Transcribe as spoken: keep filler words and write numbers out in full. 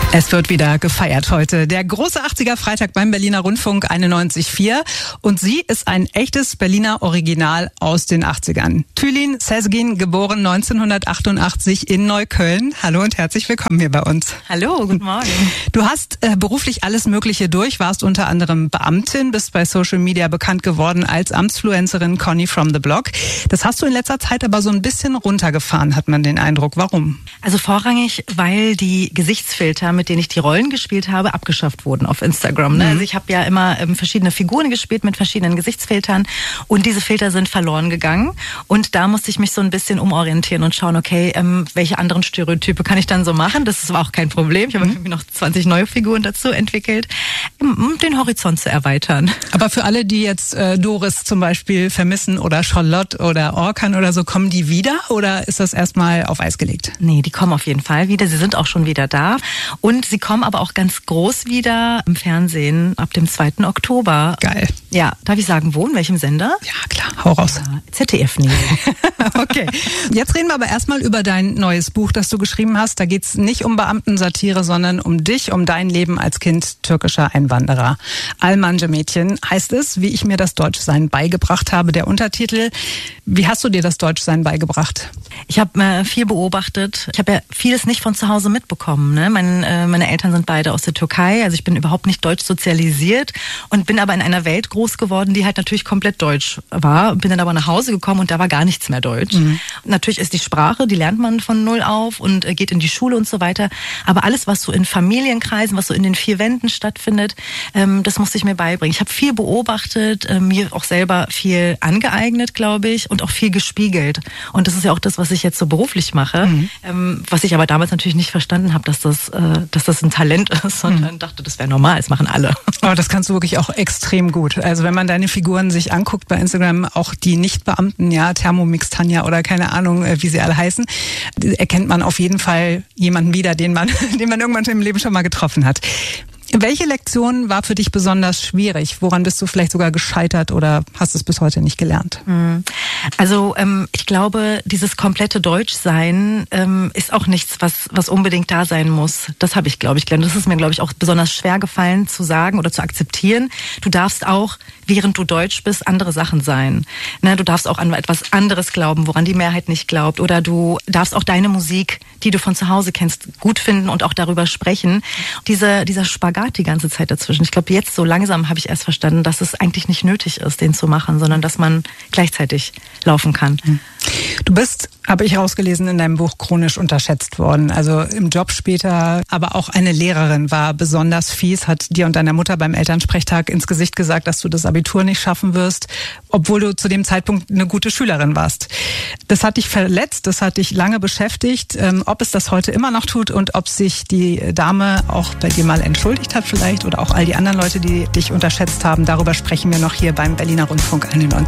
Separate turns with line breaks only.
Es wird wieder gefeiert heute. Der große achtziger-Freitag beim Berliner Rundfunk einundneunzig Komma vier. Und sie ist ein echtes Berliner Original aus den achtzigern. Tülin Sezgin, geboren neunzehnhundertachtundachtzig in Neukölln. Hallo und herzlich willkommen hier bei uns.
Hallo, guten Morgen.
Du hast äh, beruflich alles Mögliche durch, warst unter anderem Beamtin, bist bei Social Media bekannt geworden als Amtsfluencerin Conny from the Block. Das hast du in letzter Zeit aber so ein bisschen runtergefahren, hat man den Eindruck. Warum?
Also vorrangig, weil die Gesichtsfilter, mit denen ich die Rollen gespielt habe, abgeschafft wurden auf Instagram. Ne? Mhm. Also ich habe ja immer ähm, verschiedene Figuren gespielt mit verschiedenen Gesichtsfiltern und diese Filter sind verloren gegangen und da musste ich mich so ein bisschen umorientieren und schauen, okay, ähm, welche anderen Stereotype kann ich dann so machen? Das war auch kein Problem. Ich habe mhm. noch zwanzig neue Figuren dazu entwickelt, um den Horizont zu erweitern.
Aber für alle, die jetzt äh, Doris zum Beispiel vermissen oder Charlotte oder Orkan oder so, kommen die wieder oder ist das erstmal auf Eis gelegt?
Nee, die kommen auf jeden Fall wieder. Sie sind auch schon wieder da. Und sie kommen aber auch ganz groß wieder im Fernsehen ab dem zweiten Oktober.
Geil.
Ja, darf ich sagen, wo, in welchem Sender?
Ja, klar, hau raus.
Ja, Z D F-Neo.
Okay, jetzt reden wir aber erstmal über dein neues Buch, das du geschrieben hast. Da geht's nicht um Beamtensatire, sondern um dich, um dein Leben als Kind türkischer Einwanderer. Almanca-Mädchen heißt es, wie ich mir das Deutschsein beigebracht habe, der Untertitel. Wie hast du dir das Deutschsein beigebracht?
Ich habe äh, viel beobachtet. Ich habe ja vieles nicht von zu Hause mitbekommen. Ne? Mein, äh, meine Eltern sind beide aus der Türkei, also ich bin überhaupt nicht deutsch sozialisiert und bin aber in einer Welt groß geworden, die halt natürlich komplett deutsch war. Bin dann aber nach Hause gekommen und da war gar nichts mehr deutsch. Mhm. Natürlich ist die Sprache, die lernt man von null auf und äh, geht in die Schule und so weiter. Aber alles, was so in Familienkreisen, was so in den vier Wänden stattfindet, ähm, das musste ich mir beibringen. Ich habe viel beobachtet, äh, mir auch selber viel angeeignet, glaube ich, und auch viel gespiegelt. Und das ist ja auch das, was ich jetzt so beruflich mache, mhm. ähm, was ich aber damals natürlich nicht verstanden habe, dass das, äh, dass das ein Talent ist, sondern mhm. dachte, das wäre normal, das machen alle.
Aber das kannst du wirklich auch extrem gut. Also wenn man deine Figuren sich anguckt bei Instagram, auch die Nicht-Beamten, ja, Thermomix Tanja oder keine Ahnung, wie sie alle heißen, erkennt man auf jeden Fall jemanden wieder, den man, den man irgendwann im Leben schon mal getroffen hat. Welche Lektion war für dich besonders schwierig? Woran bist du vielleicht sogar gescheitert oder hast es bis heute nicht gelernt?
Also ähm, ich glaube, dieses komplette Deutschsein ähm, ist auch nichts, was was unbedingt da sein muss. Das habe ich, glaube ich, gelernt. Das ist mir, glaube ich, auch besonders schwer gefallen zu sagen oder zu akzeptieren. Du darfst auch, während du deutsch bist, andere Sachen sein. Ne, du darfst auch an etwas anderes glauben, woran die Mehrheit nicht glaubt. Oder du darfst auch deine Musik, die du von zu Hause kennst, gut finden und auch darüber sprechen. Diese, dieser Spagat die ganze Zeit dazwischen. Ich glaube, jetzt so langsam habe ich erst verstanden, dass es eigentlich nicht nötig ist, den zu machen, sondern dass man gleichzeitig laufen kann.
Du bist, habe ich rausgelesen, in deinem Buch chronisch unterschätzt worden. Also im Job später, aber auch eine Lehrerin war besonders fies, hat dir und deiner Mutter beim Elternsprechtag ins Gesicht gesagt, dass du das Abitur nicht schaffen wirst, obwohl du zu dem Zeitpunkt eine gute Schülerin warst. Das hat dich verletzt, das hat dich lange beschäftigt. Ähm, ob es das heute immer noch tut und ob sich die Dame auch bei dir mal entschuldigt hat vielleicht oder auch all die anderen Leute, die dich unterschätzt haben, darüber sprechen wir noch hier beim Berliner Rundfunk einundneunzig.